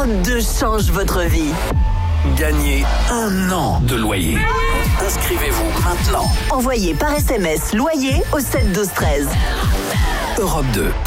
Europe 2 change votre vie. Gagnez 1 an de loyer. Inscrivez-vous maintenant. Envoyez par SMS loyer au 7 12 13. Europe 2.